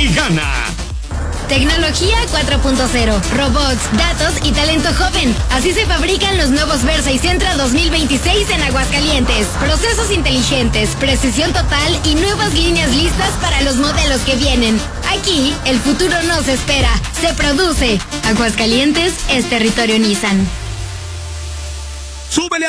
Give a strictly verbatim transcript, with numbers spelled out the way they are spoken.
y gana. Tecnología cuatro punto cero, robots, datos y talento joven. Así se fabrican los nuevos Versa y Sentra dos mil veintiséis en Aguascalientes. Procesos inteligentes, precisión total y nuevas líneas listas para los modelos que vienen. Aquí, el futuro no se espera, se produce. Aguascalientes es territorio Nissan. Súbele